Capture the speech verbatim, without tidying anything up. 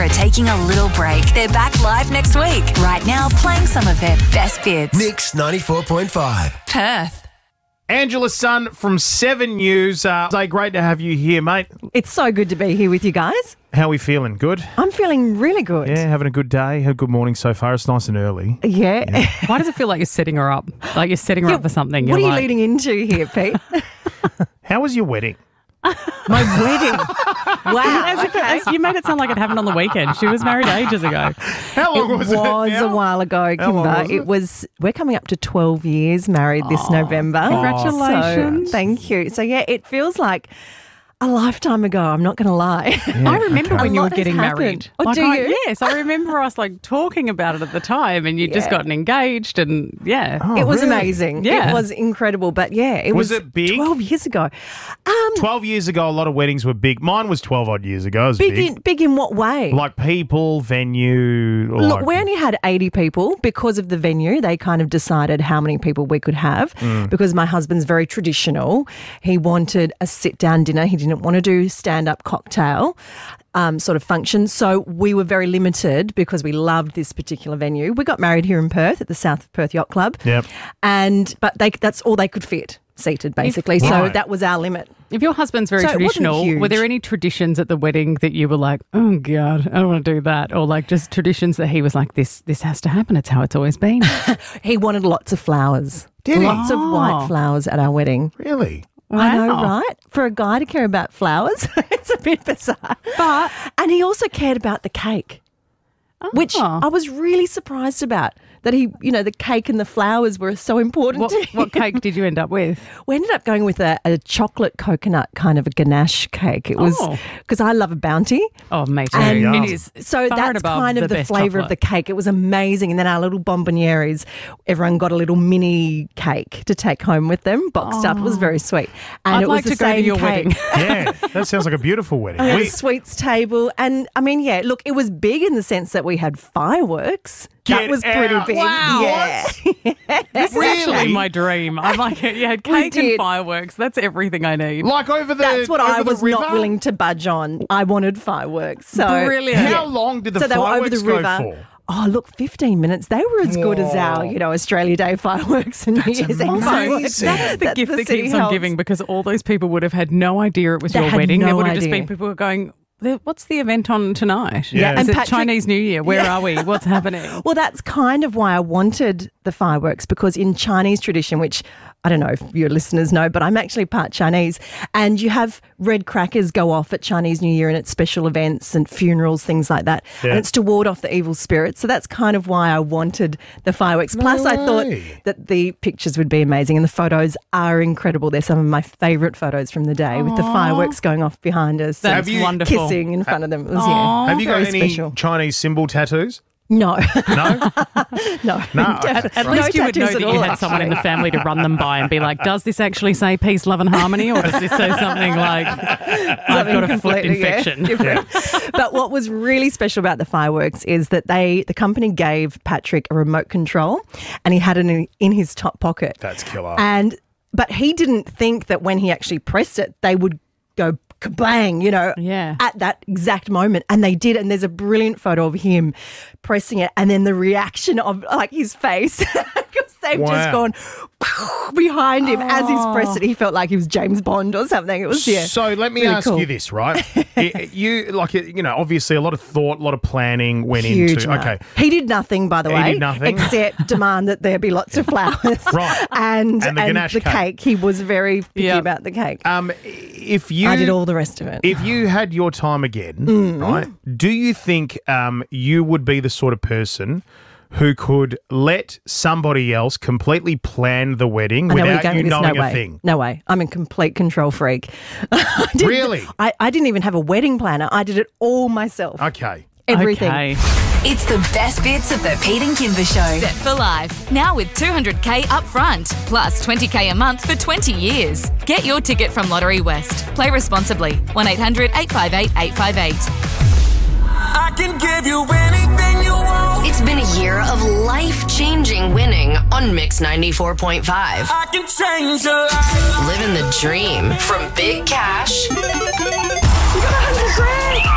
are taking a little break. They're back live next week. Right now, playing some of their best bits. Mix ninety-four point five. Perth. Angela Sun from Seven News. Uh, say, great to have you here, mate. It's so good to be here with you guys. How are we feeling? Good? I'm feeling really good. Yeah, having a good day. Had a good morning so far. It's nice and early. Yeah. Yeah. Why does it feel like you're setting her up? Like you're setting her Yeah, up for something. What You're are you like, leading into here, Pete? How was your wedding? My wedding. Wow. As if it- as you made it sound like it happened on the weekend. She was married ages ago. How long It was, was it? a now? while ago, How long Kimber. was it? it? was, we're coming up to twelve years married this November. Congratulations. So, thank you. So, yeah, it feels like a lifetime ago. I'm not going to lie. I remember okay. when A you were lot has getting happened. married. Oh, Like, do I- you? yes, I remember us like talking about it at the time, and you'd just Yeah. gotten engaged, and yeah. Oh, it was really? amazing. Yeah. It was incredible. But, yeah, it Was was, it big? twelve years ago. Um, twelve years ago, a lot of weddings were big. Mine was twelve odd years ago. It was big, big. in, big in what way? Like people, venue. Or Look, like, we only had eighty people because of the venue. They kind of decided how many people we could have because my husband's very traditional. He wanted a sit-down dinner. He didn't want to do stand-up cocktail um, sort of function. So we were very limited because we loved this particular venue. We got married here in Perth at the South of Perth Yacht Club. Yep. And but they that's all they could fit seated, basically. So Right. that was our limit. If your husband's very So it wasn't traditional, huge. were there any traditions at the wedding that you were like, oh God, I don't want to do that? Or like just traditions that he was like, this this has to happen. It's how it's always been. He wanted lots of flowers. Did he? Lots of Oh. white flowers at our wedding. Really? I know, Wow. right? For a guy to care about flowers, it's a bit bizarre. But and he also cared about the cake, which Oh. I was really surprised about. That he, you know, the cake and the flowers were so important What, to him. what cake did you end up with? We ended up going with a, a chocolate coconut kind of a ganache cake. It was Oh. because I love a bounty. Oh, me too. And Yum. It is So far and that's above kind of the, best flavour of the chocolate. cake. It was amazing. And then our little bombonieres, everyone got a little mini cake to take home with them, boxed up. It was very sweet. And I'd it was like the to go to same your cake. wedding. Yeah, that sounds like a beautiful wedding. We had We- a sweets table. And I mean, yeah, look, it was big in the sense that we had fireworks. Get that was pretty out. big. Wow. Yeah. This is actually my dream. I'm like, yeah, cake and did. fireworks. That's everything I need. like over the That's what over I the was river? not willing to budge on. I wanted fireworks. So Brilliant. How long did the so they were over fireworks the go river. for? Oh, look, fifteen minutes. They were as good as our, Whoa. you know, Australia Day fireworks and New Year's Eve amazing. fireworks. That is the that gift the that city keeps on holds. giving, because all those people would have had no idea it was They your had wedding. there no would have just idea. been people were going, "The- what's the event on tonight? Yeah. Is And it Patrick- Chinese New Year? Where are we? What's happening? Well, that's kind of why I wanted the fireworks, because in Chinese tradition, which I don't know if your listeners know, but I'm actually part Chinese, and you have red crackers go off at Chinese New Year and at special events and funerals, things like that. Yeah. And it's to ward off the evil spirits. So that's kind of why I wanted the fireworks. Plus, I thought way. that the pictures would be amazing, and the photos are incredible. They're some of my favourite photos from the day with the fireworks going off behind us. That's and you- wonderful. kissing in front of them. It was, yeah, Have you got very any special. Chinese symbol tattoos? No, No? no. No. At No least you would know tattoos that at you all, had someone in the actually. family to run them by and be like, does this actually say peace, love and harmony, or does this say something like, I've got a foot Completely, yeah, infection? different. But what was really special about the fireworks is that they, the company gave Patrick a remote control, and he had it in, in his top pocket. That's killer. And but he didn't think that when he actually pressed it, they would go kabang, you know, Yeah. at that exact moment. And they did. And there's a brilliant photo of him pressing it, and then the reaction of like his face, because they've Wow. just gone behind him as he's pressed it. He felt like he was James Bond or something. It was, yeah. So let me really ask cool. you this, right? It- you like it- you know, obviously a lot of thought, a lot of planning went Huge into. amount. Okay, He did nothing, by the He way. did nothing? Except demand that there be lots of flowers. Right. And, And the ganache cake. cake. He was very picky Yep. about the cake. um, if you I did all the rest of it. If you had your time again, Mm. right? Do you think um, you would be the sort of person who could let somebody else completely plan the wedding I know where you're without going you with this. knowing No a way. thing? No way. I'm a complete control freak. I didn't- Really? I, I didn't even have a wedding planner. I did it all myself. Okay. Everything. Okay. It's the best bits of the Pete and Kimber Show. Set for life. Now with two hundred K up front, plus twenty K a month for twenty years. Get your ticket from Lottery West. Play responsibly. one eight hundred eight five eight eight five eight. I can give you anything you want. It's been a year of life-changing winning on Mix ninety-four point five. I can change your life. Living the dream from big cash You got a hundred grand.